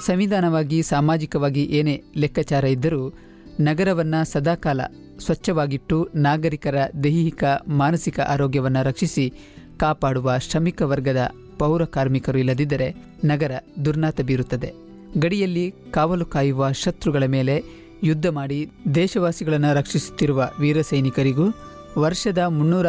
ಸಂವಿಧಾನವಾಗಿ ಸಾಮಾಜಿಕವಾಗಿ ಏನೇ ಲೆಕ್ಕಾಚಾರ ಇದ್ದರೂ ನಗರವನ್ನು ಸದಾಕಾಲ ಸ್ವಚ್ಛವಾಗಿಟ್ಟು ನಾಗರಿಕರ ದೈಹಿಕ ಮಾನಸಿಕ ಆರೋಗ್ಯವನ್ನು ರಕ್ಷಿಸಿ ಕಾಪಾಡುವ ಶ್ರಮಿಕ ವರ್ಗದ ಪೌರ ಕಾರ್ಮಿಕರು ಇಲ್ಲದಿದ್ದರೆ ನಗರ ದುರ್ನಾತ ಬೀರುತ್ತದೆ. ಗಡಿಯಲ್ಲಿ ಕಾವಲು ಕಾಯುವ ಶತ್ರುಗಳ ಮೇಲೆ ಯುದ್ಧ ಮಾಡಿ ದೇಶವಾಸಿಗಳನ್ನು ರಕ್ಷಿಸುತ್ತಿರುವ ವೀರ ಸೈನಿಕರಿಗೂ ವರ್ಷದ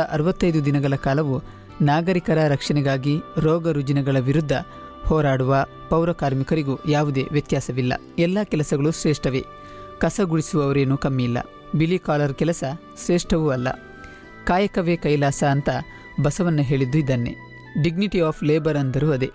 365 ದಿನಗಳ ಕಾಲವು ನಾಗರಿಕರ ರಕ್ಷಣೆಗಾಗಿ ರೋಗ ರುಜಿನಗಳ ವಿರುದ್ಧ ಹೋರಾಡುವ ಪೌರ ಕಾರ್ಮಿಕರಿಗೂ ಯಾವುದೇ ವ್ಯತ್ಯಾಸವಿಲ್ಲ. ಎಲ್ಲ ಕೆಲಸಗಳು ಶ್ರೇಷ್ಠವೇ. ಕಸ ಗುಡಿಸುವವರೇನೂ ಕಮ್ಮಿ ಇಲ್ಲ. ಬಿಳಿ ಕಾಲರ್ ಕೆಲಸ ಶ್ರೇಷ್ಠವೂ ಅಲ್ಲ. ಕಾಯಕವೇ ಕೈಲಾಸ ಅಂತ ಬಸವಣ್ಣ ಹೇಳಿದ್ದು ಇದನ್ನೇ. ಡಿಗ್ನಿಟಿ ಆಫ್ ಲೇಬರ್ ಅಂದರೂ ಅದೇ.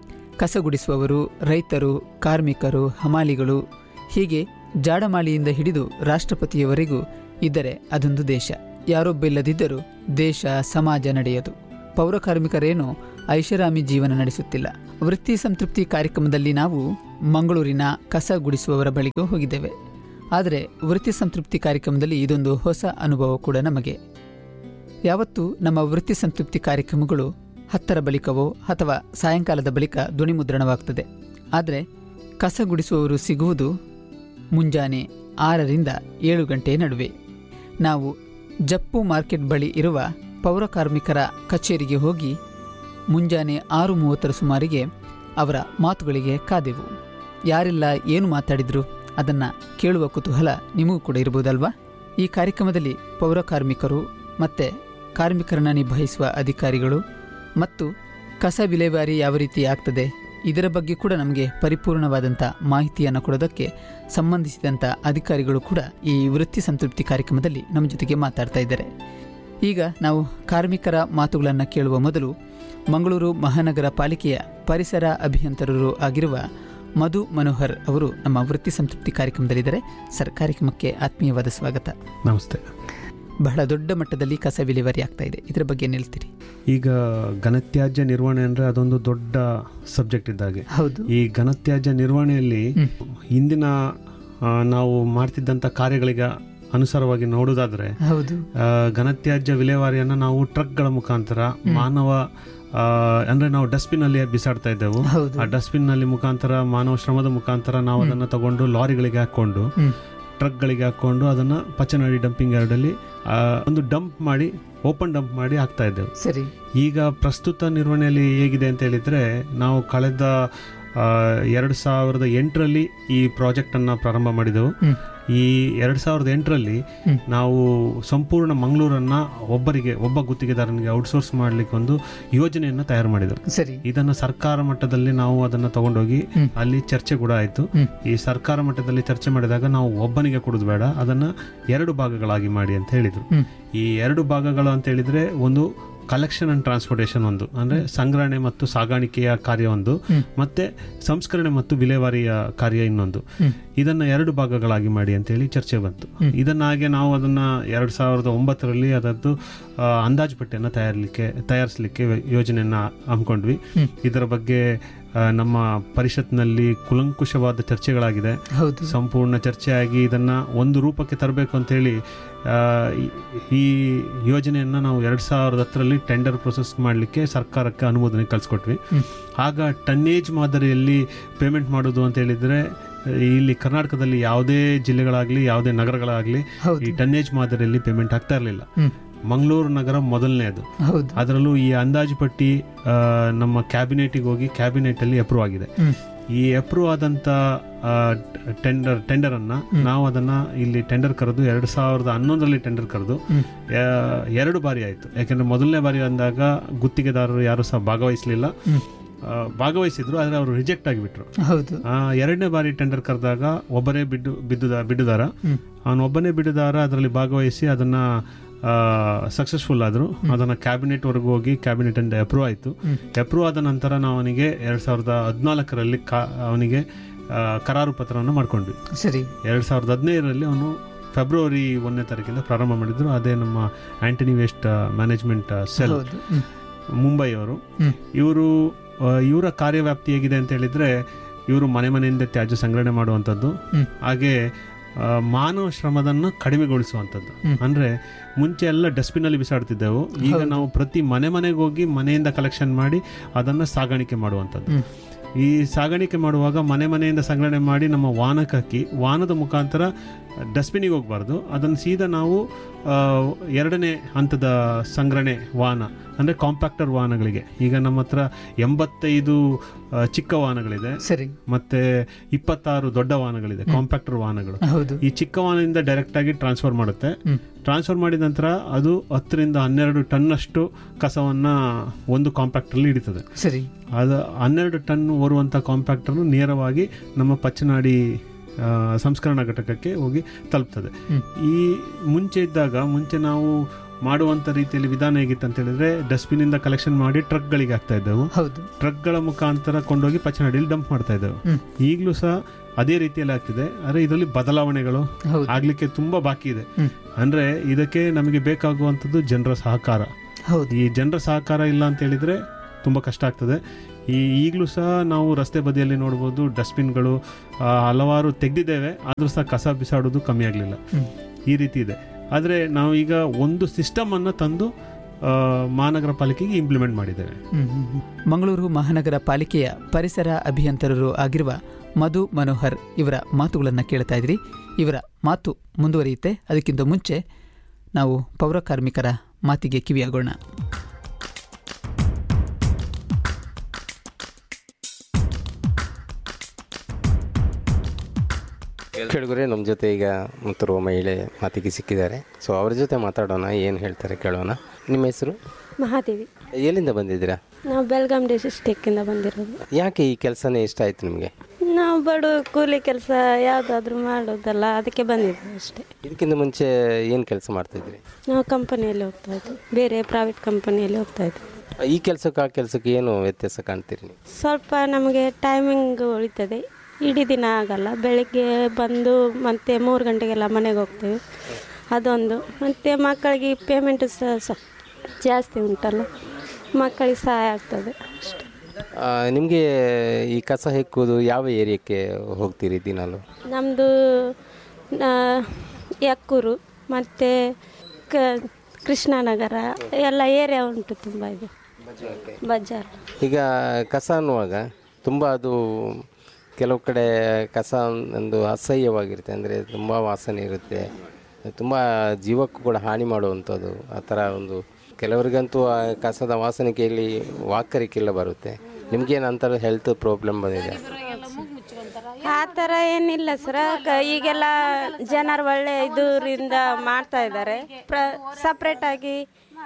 ಕಸ ಗುಡಿಸುವವರು, ರೈತರು, ಕಾರ್ಮಿಕರು, ಹಮಾಲಿಗಳು, ಹೀಗೆ ಜಾಡಮಾಳಿಯಿಂದ ಹಿಡಿದು ರಾಷ್ಟ್ರಪತಿಯವರೆಗೂ ಇದ್ದರೆ ಅದೊಂದು ದೇಶ. ಯಾರೊಬ್ಬ ಇಲ್ಲದಿದ್ದರೂ ದೇಶ ಸಮಾಜ ನಡೆಯದು. ಪೌರ ಕಾರ್ಮಿಕರೇನೂ ಐಷಾರಾಮಿ ಜೀವನ ನಡೆಸುತ್ತಿಲ್ಲ. ವೃತ್ತಿ ಸಂತೃಪ್ತಿ ಕಾರ್ಯಕ್ರಮದಲ್ಲಿ ನಾವು ಮಂಗಳೂರಿನ ಕಸ ಗುಡಿಸುವವರ ಬಳಿಗೂ ಹೋಗಿದ್ದೇವೆ. ಆದರೆ ವೃತ್ತಿ ಸಂತೃಪ್ತಿ ಕಾರ್ಯಕ್ರಮದಲ್ಲಿ ಇದೊಂದು ಹೊಸ ಅನುಭವ ಕೂಡ ನಮಗೆ. ಯಾವತ್ತೂ ನಮ್ಮ ವೃತ್ತಿ ಸಂತೃಪ್ತಿ ಕಾರ್ಯಕ್ರಮಗಳು 10ರ ಬಳಿಕವೋ ಅಥವಾ ಸಾಯಂಕಾಲದ ಬಳಿಕ ಧ್ವನಿಮುದ್ರಣವಾಗ್ತದೆ. ಆದರೆ ಕಸ ಗುಡಿಸುವವರು ಸಿಗುವುದು ಮುಂಜಾನೆ 6ರಿಂದ 7 ಗಂಟೆ ನಡುವೆ. ನಾವು ಜಪ್ಪು ಮಾರ್ಕೆಟ್ ಬಳಿ ಇರುವ ಪೌರ ಕಾರ್ಮಿಕರ ಕಚೇರಿಗೆ ಹೋಗಿ ಮುಂಜಾನೆ 6:30ರ ಸುಮಾರಿಗೆ ಅವರ ಮಾತುಗಳಿಗೆ ಕಾದೆವು. ಯಾರೆಲ್ಲ ಏನು ಮಾತಾಡಿದ್ರು ಅದನ್ನು ಕೇಳುವ ಕುತೂಹಲ ನಿಮಗೂ ಕೂಡ ಇರಬಹುದಲ್ವಾ? ಈ ಕಾರ್ಯಕ್ರಮದಲ್ಲಿ ಪೌರ ಕಾರ್ಮಿಕರು ಮತ್ತು ಕಾರ್ಮಿಕರನ್ನು ನಿಭಾಯಿಸುವ ಅಧಿಕಾರಿಗಳು ಮತ್ತು ಕಸ ವಿಲೇವಾರಿ ಯಾವ ರೀತಿ ಆಗ್ತದೆ ಇದರ ಬಗ್ಗೆ ಕೂಡ ನಮಗೆ ಪರಿಪೂರ್ಣವಾದಂಥ ಮಾಹಿತಿಯನ್ನು ಕೊಡೋದಕ್ಕೆ ಸಂಬಂಧಿಸಿದಂಥ ಅಧಿಕಾರಿಗಳು ಕೂಡ ಈ ವೃತ್ತಿ ಸಂತೃಪ್ತಿ ಕಾರ್ಯಕ್ರಮದಲ್ಲಿ ನಮ್ಮ ಜೊತೆಗೆ ಮಾತಾಡ್ತಾ ಇದ್ದಾರೆ. ಈಗ ನಾವು ಕಾರ್ಮಿಕರ ಮಾತುಗಳನ್ನು ಕೇಳುವ ಮೊದಲು ಮಂಗಳೂರು ಮಹಾನಗರ ಪಾಲಿಕೆಯ ಪರಿಸರ ಅಭಿಯಂತರರು ಆಗಿರುವ ಮಧು ಮನೋಹರ್ ಅವರು ನಮ್ಮ ವೃತ್ತಿ ಸಂತೃಪ್ತಿ ಕಾರ್ಯಕ್ರಮದಲ್ಲಿದ್ದಾರೆ. ಸರ್, ಕಾರ್ಯಕ್ರಮಕ್ಕೆ ಆತ್ಮೀಯವಾದ ಸ್ವಾಗತ. ನಮಸ್ತೆ. ಬಹಳ ದೊಡ್ಡ ಮಟ್ಟದಲ್ಲಿ ಕಸ ವಿಲೇವಾರಿ ಆಗ್ತಾ ಇದೆ, ಇದರ ಬಗ್ಗೆ ಏನು ಹೇಳ್ತೀರಿ? ಈಗ ಘನತ್ಯಾಜ್ಯ ನಿರ್ವಹಣೆ ಅಂದರೆ ಅದೊಂದು ದೊಡ್ಡ ಸಬ್ಜೆಕ್ಟ್ ಇದ್ದಾಗೆ. ಹೌದು. ಈ ಘನತ್ಯಾಜ್ಯ ನಿರ್ವಹಣೆಯಲ್ಲಿ ಇಂದಿನ ನಾವು ಮಾಡ್ತಿದ್ದಂಥ ಕಾರ್ಯಗಳಿಗೆ ಅನುಸಾರವಾಗಿ ನೋಡೋದಾದ್ರೆ, ಘನತ್ಯಾಜ್ಯ ವಿಲೇವಾರಿಯನ್ನು ನಾವು ಟ್ರಕ್ಗಳ ಮುಖಾಂತರ ಮಾನವ ಅಂದರೆ ನಾವು ಡಸ್ಟ್ಬಿನ್ ಬಿಸಾಡ್ತಾ ಇದ್ದೆವು. ಆ ಡಸ್ಟ್ಬಿನ್ ನಲ್ಲಿ ಮುಖಾಂತರ ಮಾನವ ಶ್ರಮದ ಮುಖಾಂತರ ನಾವು ಅದನ್ನು ತಗೊಂಡು ಲಾರಿಗಳಿಗೆ ಹಾಕೊಂಡು ಟ್ರಕ್ಗಳಿಗೆ ಹಾಕೊಂಡು ಅದನ್ನು ಪಚ್ಚನಹಳ್ಳಿ ಡಂಪಿಂಗ್ ಯಾರ್ಡಲ್ಲಿ ಒಂದು ಡಂಪ್ ಮಾಡಿ ಓಪನ್ ಡಂಪ್ ಮಾಡಿ ಹಾಕ್ತಾ ಇದ್ದೆವು. ಸರಿ. ಈಗ ಪ್ರಸ್ತುತ ನಿರ್ವಹಣೆಯಲ್ಲಿ ಹೇಗಿದೆ ಅಂತ ಹೇಳಿದ್ರೆ, ನಾವು ಕಳೆದ 2008ರಲ್ಲಿ ಈ ಪ್ರಾಜೆಕ್ಟನ್ನು ಪ್ರಾರಂಭ ಮಾಡಿದೆವು. ಈ 2008ರಲ್ಲಿ ನಾವು ಸಂಪೂರ್ಣ ಮಂಗಳೂರನ್ನ ಒಬ್ಬ ಗುತ್ತಿಗೆದಾರನಿಗೆ ಔಟ್ಸೋರ್ಸ್ ಮಾಡಲಿಕ್ಕೆ ಒಂದು ಯೋಜನೆಯನ್ನು ತಯಾರು ಮಾಡಿದೆವು. ಸರಿ. ಇದನ್ನು ಸರ್ಕಾರ ಮಟ್ಟದಲ್ಲಿ ನಾವು ಅದನ್ನು ತಗೊಂಡೋಗಿ ಅಲ್ಲಿ ಚರ್ಚೆ ಕೂಡ ಆಯಿತು. ಈ ಸರ್ಕಾರ ಮಟ್ಟದಲ್ಲಿ ಚರ್ಚೆ ಮಾಡಿದಾಗ ನಾವು ಒಬ್ಬನಿಗೆ ಕೊಡೋದು ಬೇಡ, ಅದನ್ನು 2 ಭಾಗಗಳಾಗಿ ಮಾಡಿ ಅಂತ ಹೇಳಿದರು. ಈ 2 ಭಾಗಗಳು ಅಂತ ಹೇಳಿದ್ರೆ, ಒಂದು ಕಲೆಕ್ಷನ್ ಅಂಡ್ ಟ್ರಾನ್ಸ್ಪೋರ್ಟೇಷನ್ ಒಂದು, ಅಂದರೆ ಸಂಗ್ರಹಣೆ ಮತ್ತು ಸಾಗಾಣಿಕೆಯ ಕಾರ್ಯ ಒಂದು, ಮತ್ತೆ ಸಂಸ್ಕರಣೆ ಮತ್ತು ವಿಲೇವಾರಿಯ ಕಾರ್ಯ ಇನ್ನೊಂದು. ಇದನ್ನ 2 ಭಾಗಗಳಾಗಿ ಮಾಡಿ ಅಂತೇಳಿ ಚರ್ಚೆ ಬಂತು. ಇದನ್ನಾಗೆ ನಾವು ಅದನ್ನ 2009ರಲ್ಲಿ ಅದರದ್ದು ಅಂದಾಜು ಪಟ್ಟಿಯನ್ನು ತಯಾರಿಸಲಿಕ್ಕೆ ಯೋಜನೆಯನ್ನ ಹಮ್ಮಿಕೊಂಡ್ವಿ. ಇದರ ಬಗ್ಗೆ ನಮ್ಮ ಪರಿಷತ್ನಲ್ಲಿ ಕುಲಂಕುಷವಾದ ಚರ್ಚೆಗಳಾಗಿದೆ. ಸಂಪೂರ್ಣ ಚರ್ಚೆಯಾಗಿ ಇದನ್ನ ಒಂದು ರೂಪಕ್ಕೆ ತರಬೇಕು ಅಂತೇಳಿ ಈ ಯೋಜನೆಯನ್ನು ನಾವು 2010ರಲ್ಲಿ ಟೆಂಡರ್ ಪ್ರೊಸೆಸ್ ಮಾಡಲಿಕ್ಕೆ ಸರ್ಕಾರಕ್ಕೆ ಅನುಮೋದನೆ ಕಳಿಸ್ಕೊಟ್ವಿ. ಆಗ ಟನ್ನೇಜ್ ಮಾದರಿಯಲ್ಲಿ ಪೇಮೆಂಟ್ ಮಾಡೋದು ಅಂತ ಹೇಳಿದ್ರೆ, ಇಲ್ಲಿ ಕರ್ನಾಟಕದಲ್ಲಿ ಯಾವುದೇ ಜಿಲ್ಲೆಗಳಾಗಲಿ ಯಾವುದೇ ನಗರಗಳಾಗಲಿ ಈ ಟನ್ನೇಜ್ ಮಾದರಿಯಲ್ಲಿ ಪೇಮೆಂಟ್ ಆಗ್ತಾ ಇರಲಿಲ್ಲ. ಮಂಗಳೂರು ನಗರ ಮೊದಲನೇದು. ಅದರಲ್ಲೂ ಈ ಅಂದಾಜು ಪಟ್ಟಿ ನಮ್ಮ ಕ್ಯಾಬಿನೆಟ್ಗೆ ಹೋಗಿ ಕ್ಯಾಬಿನೆಟ್ ಅಲ್ಲಿ ಅಪ್ರೂವ್ ಆಗಿದೆ. ಈ ಅಪ್ರೂವ್ ಆದಂತ ಟೆಂಡರ್ ಅನ್ನ ನಾವು ಅದನ್ನ ಇಲ್ಲಿ ಟೆಂಡರ್ ಕರೆದು 2011ರಲ್ಲಿ ಟೆಂಡರ್ ಕರೆದು 2 ಬಾರಿ ಆಯ್ತು. ಯಾಕಂದ್ರೆ ಮೊದಲನೇ ಬಾರಿ ಅಂದಾಗ ಗುತ್ತಿಗೆದಾರರು ಯಾರು ಸಹ ಭಾಗವಹಿಸಿದ್ರು, ಆದ್ರೆ ಅವರು ರಿಜೆಕ್ಟ್ ಆಗಿಬಿಟ್ರು. 2ನೇ ಬಾರಿ ಟೆಂಡರ್ ಕರೆದಾಗ ಒಬ್ಬರೇ ಬಿಡುದಾರ ಅವನೊಬ್ಬನೇ ಬಿಡುದಾರ ಅದರಲ್ಲಿ ಭಾಗವಹಿಸಿ ಅದನ್ನ ಸಕ್ಸಸ್ಫುಲ್ ಆದ್ರು. ಅದನ್ನ ಕ್ಯಾಬಿನೆಟ್ ವರೆಗೂ ಹೋಗಿ ಕ್ಯಾಬಿನೆಟ್ ಇಂದ ಅಪ್ರೂವ್ ಆಯ್ತು. ಅಪ್ರೂವ್ ಆದ ನಂತರ ನಾವು ಅವನಿಗೆ 2014ರಲ್ಲಿ ಅವನಿಗೆ ಕರಾರು ಪತ್ರವನ್ನು ಮಾಡ್ಕೊಂಡ್ವಿ. ಸರಿ. 2015ರಲ್ಲಿ ಅವನು ಫೆಬ್ರವರಿ 1ನೇ ತಾರೀಕಿಂದ ಪ್ರಾರಂಭ ಮಾಡಿದ್ರು. ಅದೇ ನಮ್ಮ ಆಂಟನಿ ವೇಸ್ಟ್ ಮ್ಯಾನೇಜ್ಮೆಂಟ್ ಸೆಲ್ ಮುಂಬೈಯವರು. ಇವರ ಕಾರ್ಯವ್ಯಾಪ್ತಿ ಹೇಗಿದೆ ಅಂತ ಹೇಳಿದ್ರೆ, ಇವರು ಮನೆಯಿಂದ ತ್ಯಾಜ್ಯ ಸಂಗ್ರಹಣೆ ಮಾಡುವಂಥದ್ದು, ಹಾಗೆ ಮಾನವ ಶ್ರಮದನ್ನು ಕಡಿಮೆಗೊಳಿಸುವಂಥದ್ದು. ಅಂದ್ರೆ ಮುಂಚೆ ಎಲ್ಲ ಡಸ್ಟ್ಬಿನ್ ಅಲ್ಲಿ ಬಿಸಾಡ್ತಿದ್ದೆವು, ಈಗ ನಾವು ಪ್ರತಿ ಮನೆಗೆ ಹೋಗಿ ಮನೆಯಿಂದ ಕಲೆಕ್ಷನ್ ಮಾಡಿ ಅದನ್ನ ಸಾಗಾಣಿಕೆ ಮಾಡುವಂಥದ್ದು. ಈ ಸಾಗಾಣಿಕೆ ಮಾಡುವಾಗ ಮನೆಯಿಂದ ಸಂಗ್ರಹಣೆ ಮಾಡಿ ನಮ್ಮ ವಾಹನಕ್ಕೆ ಹಾಕಿ ವಾಹನದ ಮುಖಾಂತರ ಡಸ್ಟ್ಬಿನಿಗೆ ಹೋಗಬಾರ್ದು. ಅದನ್ನು ಸೀದಾ ನಾವು ಎರಡನೇ ಹಂತದ ಸಂಗ್ರಹಣೆ ವಾಹನ ಅಂದರೆ ಕಾಂಪ್ಯಾಕ್ಟರ್ ವಾಹನಗಳಿಗೆ, ಈಗ ನಮ್ಮ ಹತ್ರ 85 ಚಿಕ್ಕ ವಾಹನಗಳಿದೆ, ಸರಿ, ಮತ್ತೆ 26 ದೊಡ್ಡ ವಾಹನಗಳಿದೆ, ಕಾಂಪ್ಯಾಕ್ಟರ್ ವಾಹನಗಳು. ಹೌದು. ಈ ಚಿಕ್ಕ ವಾಹನದಿಂದ ಡೈರೆಕ್ಟ್ ಆಗಿ ಟ್ರಾನ್ಸ್ಫರ್ ಮಾಡುತ್ತೆ. ಟ್ರಾನ್ಸ್ಫರ್ ಮಾಡಿದ ನಂತರ ಅದು 10 ರಿಂದ 12 ಟನ್ನಷ್ಟು ಕಸವನ್ನ ಒಂದು ಕಾಂಪ್ಯಾಕ್ಟರ್ಲಿ ಹಿಡಿತದೆ. ಸರಿ, ಅದು 12 ಟನ್ ಹೊರುವಂಥ ಕಾಂಪ್ಯಾಕ್ಟರ್ ನೇರವಾಗಿ ನಮ್ಮ ಪಚ್ಚನಾಡಿ ಸಂಸ್ಕರಣಾ ಘಟಕಕ್ಕೆ ಹೋಗಿ ತಲುಪ್ತದೆ. ಈ ಮುಂಚೆ ನಾವು ಮಾಡುವಂಥ ರೀತಿಯಲ್ಲಿ ವಿಧಾನ ಹೇಗಿತ್ತು ಅಂತ ಹೇಳಿದ್ರೆ, ಡಸ್ಟ್ಬಿನಿಂದ ಕಲೆಕ್ಷನ್ ಮಾಡಿ ಟ್ರಕ್ಗಳಿಗೆ ಹಾಕ್ತಾ ಇದ್ದೆವು. ಟ್ರಕ್ಗಳ ಮುಖಾಂತರ ಕೊಂಡೋಗಿ ಪಚ್ಚನಾಡಿಯಲ್ಲಿ ಡಂಪ್ ಮಾಡ್ತಾ ಇದ್ದೆವು. ಈಗಲೂ ಸಹ ಅದೇ ರೀತಿಯಲ್ಲಿ ಆಗ್ತಿದೆ. ಆದರೆ ಇದರಲ್ಲಿ ಬದಲಾವಣೆಗಳು ಆಗ್ಲಿಕ್ಕೆ ತುಂಬಾ ಬಾಕಿ ಇದೆ. ಅಂದ್ರೆ ಇದಕ್ಕೆ ನಮಗೆ ಬೇಕಾಗುವಂಥದ್ದು ಜನರ ಸಹಕಾರ. ಈ ಜನರ ಸಹಕಾರ ಇಲ್ಲ ಅಂತ ಹೇಳಿದ್ರೆ ತುಂಬ ಕಷ್ಟ ಆಗ್ತದೆ. ಈಗಲೂ ಸಹ ನಾವು ರಸ್ತೆ ಬದಿಯಲ್ಲಿ ನೋಡ್ಬೋದು, ಡಸ್ಟ್ಬಿನ್ಗಳು ಹಲವಾರು ತೆಗೆದಿದ್ದೇವೆ, ಆದರೂ ಸಹ ಕಸ ಬಿಸಾಡೋದು ಕಮ್ಮಿ ಆಗಲಿಲ್ಲ. ಈ ರೀತಿ ಇದೆ. ಆದರೆ ನಾವು ಈಗ ಒಂದು ಸಿಸ್ಟಮನ್ನು ತಂದು ಮಹಾನಗರ ಪಾಲಿಕೆಗೆ ಇಂಪ್ಲಿಮೆಂಟ್ ಮಾಡಿದ್ದೇವೆ. ಮಂಗಳೂರು ಮಹಾನಗರ ಪಾಲಿಕೆಯ ಪರಿಸರ ಅಭಿಯಂತರರು ಆಗಿರುವ ಮಧು ಮನೋಹರ್ ಇವರ ಮಾತುಗಳನ್ನು ಕೇಳ್ತಾ ಇದ್ರಿ. ಇವರ ಮಾತು ಮುಂದುವರಿಯುತ್ತೆ. ಅದಕ್ಕಿಂತ ಮುಂಚೆ ನಾವು ಪೌರ ಕಾರ್ಮಿಕರ ಮಾತಿಗೆ ಕಿವಿಯಾಗೋಣ. ಕೇಳಿದ್ರೆ ನಮ್ಮ ಜೊತೆ ಈಗ ಮತ್ತೊಬ್ಬ ಮಹಿಳೆ ಮಾತಿಗೆ ಸಿಕ್ಕಿದ್ದಾರೆ. ಸೊ ಅವ್ರ ಜೊತೆ ಮಾತಾಡೋಣ, ಏನು ಹೇಳ್ತಾರೆ ಕೇಳೋಣ. ನಿಮ್ಮ ಹೆಸರು? ಮಹಾದೇವಿ. ಎಲ್ಲಿಂದ ಬಂದಿದ್ದೀರಾ? ನಾವು ಬೆಳಗಾಂ ಡಿಸ್ಟ್ರಿಕ್ಕಿಂದ ಬಂದಿರೋದು. ಯಾಕೆ ಈ ಕೆಲಸನೇ ಇಷ್ಟ ಆಯ್ತು ನಿಮಗೆ? ನಾವು ಬಡ ಕೂಲಿ ಕೆಲಸ ಯಾವುದಾದ್ರೂ ಮಾಡೋದಲ್ಲ, ಅದಕ್ಕೆ ಬಂದಿದ್ವಿ ಅಷ್ಟೇ. ಇದಕ್ಕಿಂತ ಮುಂಚೆ ಏನು ಕೆಲಸ ಮಾಡ್ತಾಯಿದ್ರಿ? ನಾವು ಕಂಪನಿಯಲ್ಲಿ ಹೋಗ್ತಾ ಇದ್ವಿ, ಬೇರೆ ಪ್ರೈವೇಟ್ ಕಂಪನಿಯಲ್ಲಿ ಹೋಗ್ತಾ ಇದ್ವಿ. ಈ ಕೆಲಸಕ್ಕೆ ಆ ಕೆಲಸಕ್ಕೆ ಏನು ವ್ಯತ್ಯಾಸ ಕಾಣ್ತೀರಿ ನೀವು? ಸ್ವಲ್ಪ ನಮಗೆ ಟೈಮಿಂಗ್ ಉಳಿತದೆ, ಇಡೀ ದಿನ ಆಗಲ್ಲ. ಬೆಳಗ್ಗೆ ಬಂದು ಮತ್ತೆ 3 ಗಂಟೆಗೆಲ್ಲ ಮನೆಗೆ ಹೋಗ್ತೇವೆ, ಅದೊಂದು. ಮತ್ತು ಮಕ್ಕಳಿಗೆ ಪೇಮೆಂಟ್ ಸಹ ಜಾಸ್ತಿ ಉಂಟಲ್ಲ, ಮಕ್ಕಳಿಗೆ ಸಹಾಯ ಆಗ್ತದೆ ಅಷ್ಟೇ. ನಿಮಗೆ ಈ ಕಸ ಹೆಕ್ಕುವುದು ಯಾವ ಏರಿಯಾಕ್ಕೆ ಹೋಗ್ತೀರಿ ದಿನಾಲು? ನಮ್ಮದು ಯಕ್ಕೂರು ಮತ್ತು ಕೃಷ್ಣನಗರ ಎಲ್ಲ ಏರಿಯಾ ಉಂಟು, ತುಂಬ ಇದೆ, ಬಜಾರ್. ಈಗ ಕಸ ಅನ್ನುವಾಗ ತುಂಬ ಅದು ಕೆಲವು ಕಡೆ ಕಸ ಒಂದು ಅಸಹ್ಯವಾಗಿರುತ್ತೆ, ಅಂದರೆ ತುಂಬ ವಾಸನೆ ಇರುತ್ತೆ, ತುಂಬ ಜೀವಕ್ಕೂ ಕೂಡ ಹಾನಿ ಮಾಡುವಂಥದ್ದು. ಆ ಥರ ಒಂದು ಕೆಲವರಿಗಂತೂ ಆ ಕಸದ ವಾಸನೆ ಕೇಳಿ ವಾಕರಿಕೆಲ್ಲ ಬರುತ್ತೆ. ನಿಮಗೇನು ಅಂತಾರೆ ಹೆಲ್ತ್ ಪ್ರಾಬ್ಲಮ್ ಬಂದಿದೆ? ಆ ಥರ ಏನಿಲ್ಲ ಸರ್. ಈಗೆಲ್ಲ ಜನರು ಒಳ್ಳೆ ಇದರಿಂದ ಮಾಡ್ತಾ ಇದ್ದಾರೆ. ಸಪ್ರೇಟಾಗಿ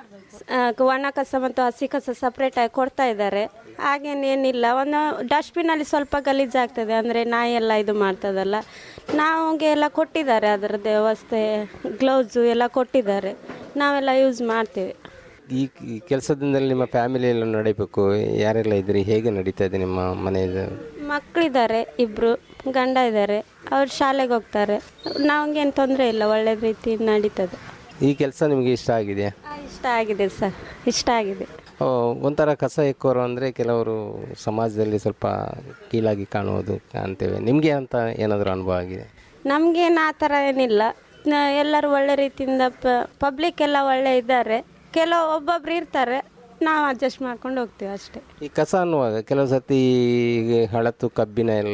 ಒಣ ಕಸ ಮತ್ತು ಹಸಿ ಕಸ ಸಪ್ರೇಟಾಗಿ ಕೊಡ್ತಾ ಇದ್ದಾರೆ. ಹಾಗೇನೇನಿಲ್ಲ. ಒಂದು ಡಸ್ಟ್ಬಿನಲ್ಲಿ ಸ್ವಲ್ಪ ಗಲೀಜಾಗ್ತದೆ, ಅಂದರೆ ನಾಯಿ ಎಲ್ಲ ಇದು ಮಾಡ್ತದಲ್ಲ, ನಮಗೆ ಎಲ್ಲ ಕೊಟ್ಟಿದ್ದಾರೆ ಅದರದ್ದು ವ್ಯವಸ್ಥೆ, ಗ್ಲೌಸು ಎಲ್ಲ ಕೊಟ್ಟಿದ್ದಾರೆ, ನಾವೆಲ್ಲ ಯೂಸ್ ಮಾಡ್ತೇವೆ. ಈ ಕೆಲಸದಿಂದಲೇ ನಿಮ್ಮ ಫ್ಯಾಮಿಲಿ ಎಲ್ಲ ನಡೀಬೇಕು, ಯಾರೆಲ್ಲ ಇದ್ರಿ, ಹೇಗೆ ನಡೀತಾ ಇದೆ ನಿಮ್ಮ ಮನೆಯದು? ಮಕ್ಕಳಿದ್ದಾರೆ, 2 ಗಂಡ ಇದ್ದಾರೆ, ಅವ್ರು ಶಾಲೆಗೆ ಹೋಗ್ತಾರೆ. ನಮಗೇನು ತೊಂದರೆ ಇಲ್ಲ, ಒಳ್ಳೆ ರೀತಿ ನಡೀತದೆ. ಈ ಕೆಲಸ ನಿಮಗೆ ಇಷ್ಟ ಆಗಿದೆಯಾ? ಇಷ್ಟ ಆಗಿದೆ ಸರ್, ಇಷ್ಟ ಆಗಿದೆ. ಒಂಥರ ಕಸ ಎಕ್ಕೋರು ಅಂದರೆ ಕೆಲವರು ಸಮಾಜದಲ್ಲಿ ಸ್ವಲ್ಪ ಕೀಳಾಗಿ ಕಾಣುವುದು ಕಾಣ್ತೇವೆ. ನಿಮಗೆ ಅಂತ ಏನಾದರೂ ಅನುಭವ ಆಗಿದೆ? ನಮಗೇನು ಆ ಥರ ಏನಿಲ್ಲ, ಎಲ್ಲರೂ ಒಳ್ಳೆ ರೀತಿಯಿಂದ ಪಬ್ಲಿಕ್ ಎಲ್ಲ ಒಳ್ಳೆ ಇದ್ದಾರೆ. ಒಬ್ಬೊಬ್ರು ಇರ್ತಾರೆ, ನಾವು ಅಡ್ಜಸ್ಟ್ ಮಾಡ್ಕೊಂಡು ಹೋಗ್ತೀವಿ ಅಷ್ಟೇ. ಈ ಕಸ ಅನ್ನುವಾಗ ಕೆಲವು ಸರ್ತಿ ಹಳತು ಕಬ್ಬಿನ ಎಲ್ಲ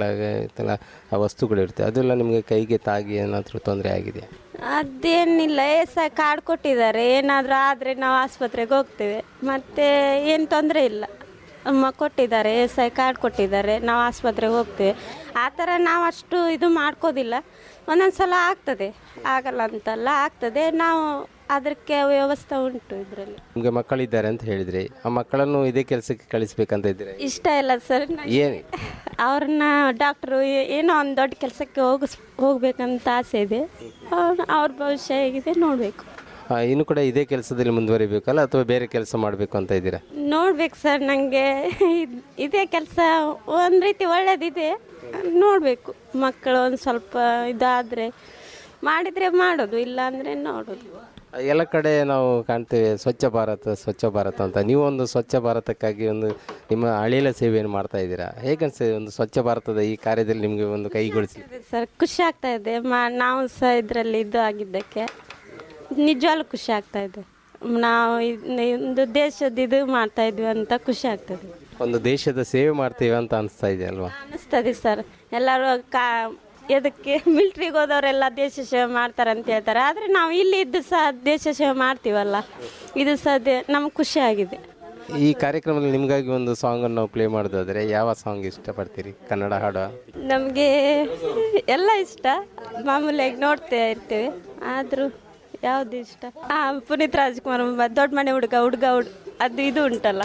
ಆ ವಸ್ತುಗಳಿರ್ತವೆ, ಅದೆಲ್ಲ ನಿಮಗೆ ಕೈಗೆ ತಾಗಿ ಏನಾದರೂ ತೊಂದರೆ ಆಗಿದೆ? ಅದೇನಿಲ್ಲ, ಕಾರ್ಡ್ ಕೊಟ್ಟಿದ್ದಾರೆ, ಏನಾದರೂ ಆದರೆ ನಾವು ಆಸ್ಪತ್ರೆಗೆ ಹೋಗ್ತೇವೆ, ಮತ್ತು ಏನು ತೊಂದರೆ ಇಲ್ಲ. ಕೊಟ್ಟಿದ್ದಾರೆ, ಕಾರ್ಡ್ ಕೊಟ್ಟಿದ್ದಾರೆ, ನಾವು ಆಸ್ಪತ್ರೆಗೆ ಹೋಗ್ತೇವೆ. ಆ ಥರ ನಾವು ಅಷ್ಟು ಇದು ಮಾಡ್ಕೋದಿಲ್ಲ. ಒಂದೊಂದು ಸಲ ಆಗ್ತದೆ, ಆಗಲ್ಲ ಅಂತಲ್ಲ, ಆಗ್ತದೆ. ನಾವು ಅದಕ್ಕೆ ವ್ಯವಸ್ಥೆ ಉಂಟು ಇದರಲ್ಲಿ. ನಿಮಗೆ ಮಕ್ಕಳಿದ್ದಾರೆ ಅಂತ ಹೇಳಿದ್ರಿ, ಆ ಮಕ್ಕಳನ್ನು ಇದೇ ಕೆಲಸಕ್ಕೆ ಕಳಿಸ್ಬೇಕಂತ ಇದ್ದೀರಿ? ಇಷ್ಟ ಇಲ್ಲ ಸರ್, ಏನು ಅವ್ರನ್ನ ಡಾಕ್ಟ್ರು ಏನೋ ಒಂದು ದೊಡ್ಡ ಕೆಲಸಕ್ಕೆ ಹೋಗ್ಬೇಕಂತ ಆಸೆ ಇದೆ. ಅವ್ರ ಭವಿಷ್ಯ ಹೇಗಿದೆ ನೋಡಬೇಕು. ಇನ್ನು ಕೂಡ ಇದೇ ಕೆಲಸದಲ್ಲಿ ಮುಂದುವರಿಬೇಕಲ್ಲ, ಅಥವಾ ಬೇರೆ ಕೆಲಸ ಮಾಡಬೇಕು ಅಂತ ಇದ್ದೀರಾ? ನೋಡ್ಬೇಕು ಸರ್, ನನಗೆ ಇದೇ ಕೆಲಸ ಒಂದು ರೀತಿ ಒಳ್ಳೇದಿದೆ, ನೋಡಬೇಕು. ಮಕ್ಕಳು ಒಂದು ಸ್ವಲ್ಪ ಇದಾದರೆ ಮಾಡಿದರೆ ಮಾಡೋದು, ಇಲ್ಲ ಅಂದರೆ ನೋಡೋದು. ಎಲ್ಲ ಕಡೆ ನಾವು ಕಾಣ್ತೇವೆ ಸ್ವಚ್ಛ ಭಾರತ ಅಂತ. ನೀವು ಒಂದು ಸ್ವಚ್ಛ ಭಾರತಕ್ಕಾಗಿ ಒಂದು ನಿಮ್ಮ ಅಳಿಲ ಸೇವೆಯನ್ನು ಮಾಡ್ತಾ ಇದ್ದೀರಾ. ಹೇಗನ್ಸಿದೆ ಒಂದು ಸ್ವಚ್ಛ ಭಾರತದ ಈ ಕಾರ್ಯದಲ್ಲಿ ನಿಮಗೆ ಒಂದು ಕೈಗೊಳಿಸಿ? ಸರ್ ಖುಷಿ ಆಗ್ತಾ ಇದೆ, ನಾವು ಸಹ ಇದರಲ್ಲಿ ಇದು ಆಗಿದ್ದಕ್ಕೆ ನಿಜವಾಗ್ಲೂ ಖುಷಿ ಆಗ್ತಾ ಇದೆ. ನಾವು ಒಂದು ದೇಶದ ಇದು ಮಾಡ್ತಾ ಇದ್ವಿ ಅಂತ ಖುಷಿ ಆಗ್ತದೆ. ಒಂದು ದೇಶದ ಸೇವೆ ಮಾಡ್ತೀವಿ ಅಂತ ಅನಿಸ್ತಾ ಇದೆ ಅಲ್ವಾ? ಅನ್ನಿಸ್ತದೆ ಸರ್. ಎಲ್ಲರೂ ಎದಕ್ಕೆ ಮಿಲ್ಟ್ರಿಗೆ ಹೋದವರೆಲ್ಲ ದೇಶ ಸೇವೆ ಮಾಡ್ತಾರೆ ಅಂತ ಹೇಳ್ತಾರೆ, ಆದರೆ ನಾವು ಇಲ್ಲಿ ಇದ್ದು ಸಹ ದೇಶ ಸೇವೆ ಮಾಡ್ತೀವಲ್ಲ, ಇದು ಸಹ ನಮ್ಗೆ ಖುಷಿ ಆಗಿದೆ. ಈ ಕಾರ್ಯಕ್ರಮದಲ್ಲಿ ನಿಮಗಾಗಿ ಒಂದು ಸಾಂಗನ್ನು ನಾವು ಪ್ಲೇ ಮಾಡೋದಾದರೆ ಯಾವ ಸಾಂಗ್ ಇಷ್ಟಪಡ್ತೀರಿ? ಕನ್ನಡ ಹಾಡು? ನಮಗೆ ಎಲ್ಲ ಇಷ್ಟ, ಮಾಮೂಲಿಯಾಗಿ ನೋಡ್ತಾ ಇರ್ತೀವಿ. ಆದರೂ ಯಾವುದು ಇಷ್ಟ? ಪುನೀತ್ ರಾಜ್ಕುಮಾರ್ ದೊಡ್ಡ ಮನೆ ಹುಡುಗ ಅದು ಇದು ಉಂಟಲ್ಲ,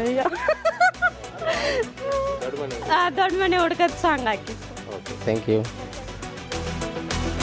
ದೊಡ್ಡ ಮನೆ ಹುಡುಗದ song hockey. Okay, thank you.